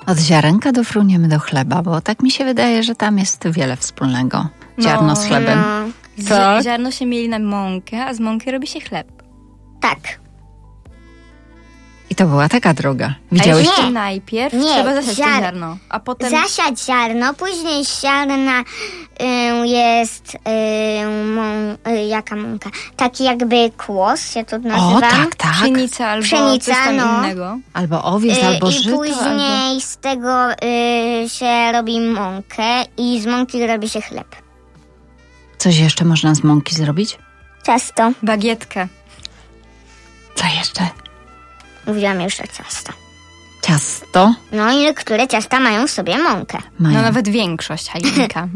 Od ziarenka dofruniemy do chleba, bo tak mi się wydaje, że tam jest wiele wspólnego. Ziarno z chlebem. No. Ziarno się mieli na mąkę, a z mąki robi się chleb. Tak. I to była taka droga. Widziałeś? A najpierw trzeba zasiać to ziarno, a potem... Zasiać ziarno, później z ziarna jest jaka mąka? Taki jakby kłos się to nazywa. O, tak. Pszenica albo coś tam innego. Albo owiec, albo żyto. I później z tego się robi mąkę i z mąki robi się chleb. Coś jeszcze można z mąki zrobić? Ciasto. Bagietkę. Co jeszcze? Mówiłam już o ciasto. Ciasto? No i niektóre ciasta mają w sobie mąkę. Mają. No nawet większość, Halinka.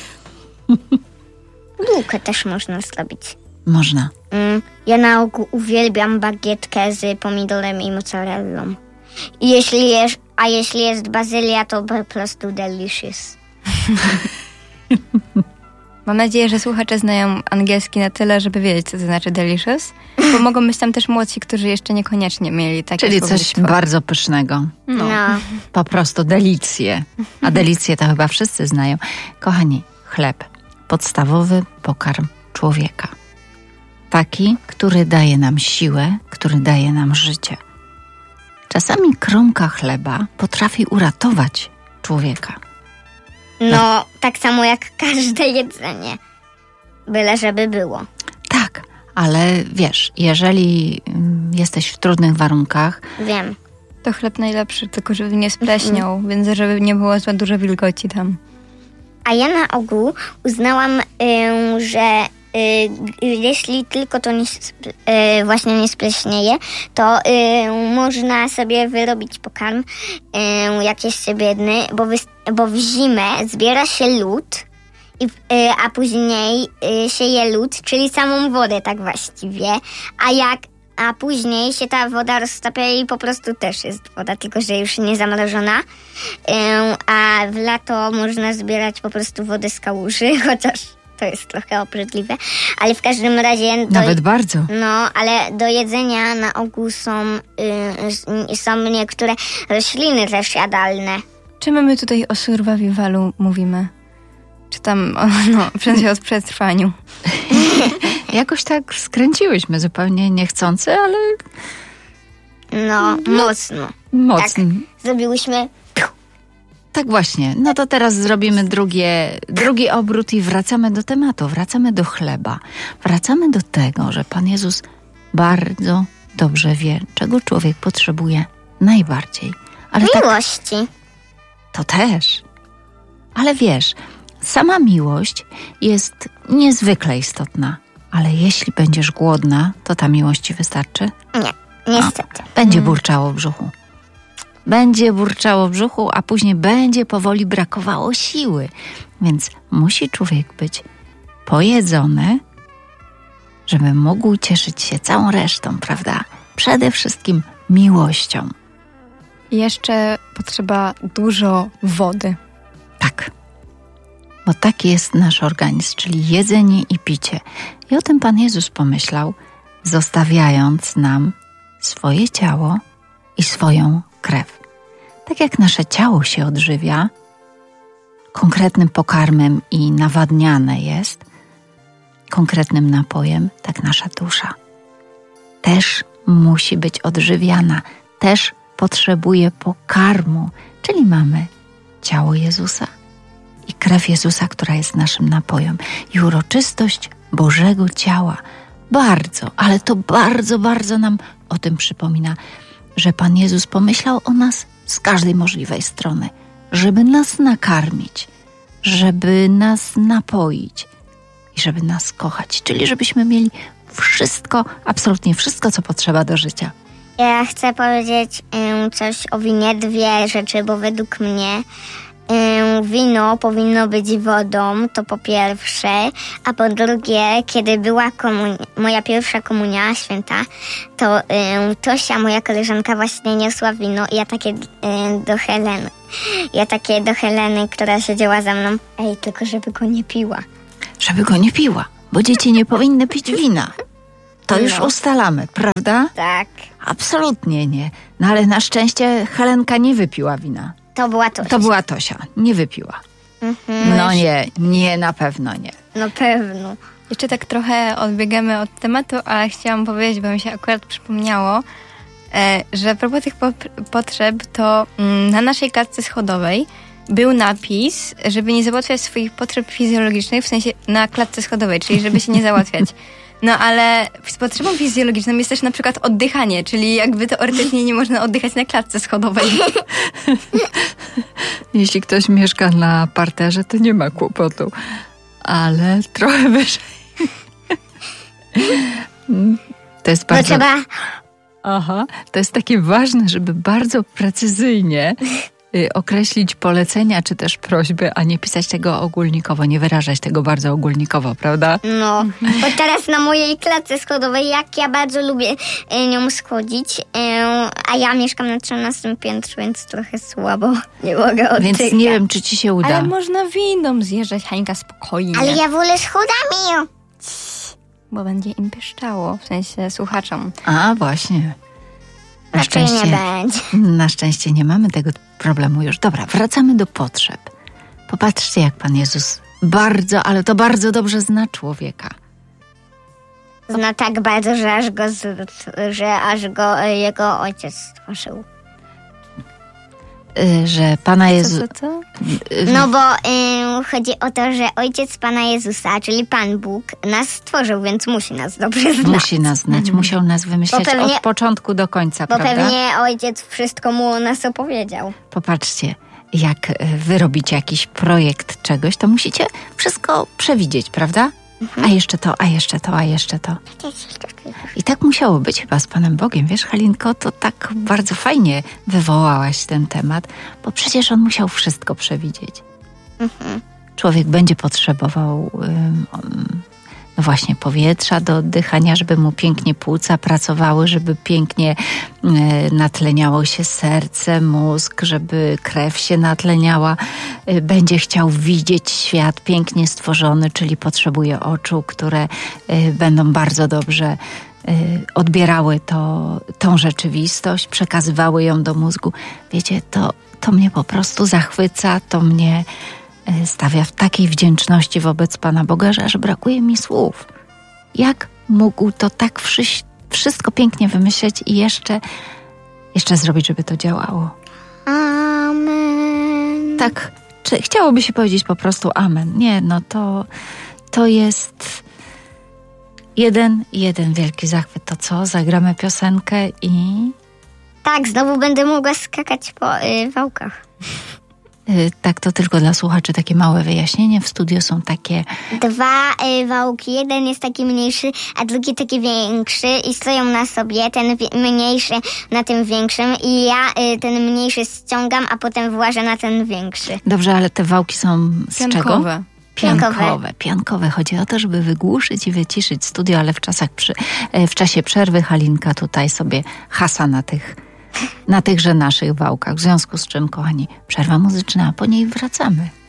Bułkę też można zrobić. Można. Ja na ogół uwielbiam bagietkę z pomidorem i mozzarellą. I jeśli jest bazylia, to po prostu delicious. Mam nadzieję, że słuchacze znają angielski na tyle, żeby wiedzieć, co to znaczy delicious. Bo mogą być tam też młodsi, którzy jeszcze niekoniecznie mieli takie Czyli słownictwo. coś bardzo pysznego. No. Po prostu delicje. A delicje to chyba wszyscy znają. Kochani, chleb. Podstawowy pokarm człowieka. Taki, który daje nam siłę, który daje nam życie. Czasami kromka chleba potrafi uratować człowieka. No, tak samo jak każde jedzenie. Byle żeby było. Tak, ale wiesz, jeżeli jesteś w trudnych warunkach... Wiem. To chleb najlepszy, tylko żeby nie spleśniał, więc żeby nie było za dużo wilgoci tam. A ja na ogół uznałam, że jeśli tylko to właśnie nie spleśnieje, to można sobie wyrobić pokarm jakiś biedny, bo w zimę zbiera się lód, a później się je lód, czyli samą wodę tak właściwie, a później się ta woda roztapia i po prostu też jest woda, tylko że już nie zamrożona. A w lato można zbierać po prostu wodę z kałuży, chociaż to jest trochę obrzydliwe. Ale w każdym razie... Nawet bardzo. No, ale do jedzenia na ogół są niektóre rośliny też jadalne. Czy my tutaj o survivalu mówimy? Czy tam o przetrwaniu? Jakoś tak skręciłyśmy zupełnie niechcący, ale... No, mocno. Mocno. Tak, zrobiłyśmy... Tak właśnie. No to teraz zrobimy drugi obrót i wracamy do tematu. Wracamy do chleba. Wracamy do tego, że Pan Jezus bardzo dobrze wie, czego człowiek potrzebuje najbardziej. Ale miłości. To też. Ale wiesz, sama miłość jest niezwykle istotna. Ale jeśli będziesz głodna, to ta miłość ci wystarczy? Nie, niestety. Będzie burczało w brzuchu. Będzie burczało w brzuchu, a później będzie powoli brakowało siły. Więc musi człowiek być pojedzony, żeby mógł cieszyć się całą resztą, prawda? Przede wszystkim miłością. I jeszcze potrzeba dużo wody. Tak. Bo taki jest nasz organizm, czyli jedzenie i picie. I o tym Pan Jezus pomyślał, zostawiając nam swoje ciało i swoją krew. Tak jak nasze ciało się odżywia konkretnym pokarmem i nawadniane jest konkretnym napojem, tak nasza dusza też musi być odżywiana, też potrzebuje pokarmu, czyli mamy ciało Jezusa i krew Jezusa, która jest naszym napojem i uroczystość Bożego ciała. Bardzo, ale to bardzo, bardzo nam o tym przypomina, że Pan Jezus pomyślał o nas z każdej możliwej strony, żeby nas nakarmić, żeby nas napoić i żeby nas kochać, czyli żebyśmy mieli wszystko, absolutnie wszystko, co potrzeba do życia. Ja chcę powiedzieć coś o winie, dwie rzeczy, bo według mnie wino powinno być wodą, to po pierwsze, a po drugie, kiedy była moja pierwsza komunia święta, to Tosia, moja koleżanka, właśnie niosła wino i ja takie do Heleny, która siedziała za mną, tylko żeby go nie piła. Żeby go nie piła, bo dzieci nie powinny pić wina. To już ustalamy, prawda? Tak. Absolutnie nie. No ale na szczęście Helenka nie wypiła wina. To była Tosia. To była Tosia. Nie wypiła. No nie, na pewno nie. Na pewno. Jeszcze tak trochę odbiegamy od tematu, ale chciałam powiedzieć, bo mi się akurat przypomniało, że a propos tych potrzeb, to na naszej klatce schodowej był napis, żeby nie załatwiać swoich potrzeb fizjologicznych, w sensie na klatce schodowej, czyli żeby się nie załatwiać. No ale z potrzebą fizjologiczną jest też na przykład oddychanie, czyli jakby teoretycznie nie można oddychać na klatce schodowej. Jeśli ktoś mieszka na parterze, to nie ma kłopotu. Ale trochę wyżej. To jest bardzo... trzeba... Aha, to jest takie ważne, żeby bardzo precyzyjnie określić polecenia czy też prośby, a nie pisać tego ogólnikowo, nie wyrażać tego bardzo ogólnikowo, prawda? No, bo teraz na mojej klatce schodowej, jak ja bardzo lubię nią schodzić, a ja mieszkam na 13 piętrze, więc trochę słabo, nie mogę oddychać. Więc nie wiem, czy ci się uda. Ale można windą zjeżdżać, Hańka, spokojnie. Ale ja wolę schodami. Bo będzie im pieszczało, w sensie słuchaczom. A, właśnie. Raczej nie będzie. Na szczęście nie mamy tego problemu już. Dobra, wracamy do potrzeb. Popatrzcie, jak Pan Jezus bardzo, ale to bardzo dobrze zna człowieka. Zna tak bardzo, że aż go jego ojciec stworzył. Że Pana Jezus... Co? No bo chodzi o to, że ojciec Pana Jezusa, czyli Pan Bóg, nas stworzył, więc musi nas dobrze znać. Musi nas znać, musiał nas wymyśleć pewnie, od początku do końca, bo prawda? pewnie ojciec wszystko mu o nas opowiedział. Popatrzcie, jak wy robicie jakiś projekt czegoś, to musicie wszystko przewidzieć, prawda? A jeszcze to, a jeszcze to, a jeszcze to. I tak musiało być chyba z Panem Bogiem. Wiesz, Halinko, to tak bardzo fajnie wywołałaś ten temat, bo przecież on musiał wszystko przewidzieć. Człowiek będzie potrzebował no właśnie powietrza do oddychania, żeby mu pięknie płuca pracowały, żeby pięknie natleniało się serce, mózg, żeby krew się natleniała. Będzie chciał widzieć świat pięknie stworzony, czyli potrzebuje oczu, które będą bardzo dobrze odbierały tą rzeczywistość, przekazywały ją do mózgu. Wiecie, to mnie po prostu zachwyca, to mnie stawia w takiej wdzięczności wobec Pana Boga, że aż brakuje mi słów. Jak mógł to tak wszystko pięknie wymyśleć i jeszcze zrobić, żeby to działało? Amen. Tak, chciałoby się powiedzieć po prostu amen. Nie, no to jest jeden wielki zachwyt. To co? Zagramy piosenkę i... Tak, znowu będę mogła skakać po wałkach. Tak, to tylko dla słuchaczy takie małe wyjaśnienie. W studio są takie... 2 wałki. Jeden jest taki mniejszy, a drugi taki większy i stoją na sobie. Ten mniejszy na tym większym i ja ten mniejszy ściągam, a potem włażę na ten większy. Dobrze, ale te wałki są z Piankowe. czego? Piankowe. Chodzi o to, żeby wygłuszyć i wyciszyć studio, ale w czasie przerwy Halinka tutaj sobie hasa na tychże naszych wałkach. W związku z czym, kochani, przerwa muzyczna, a po niej wracamy.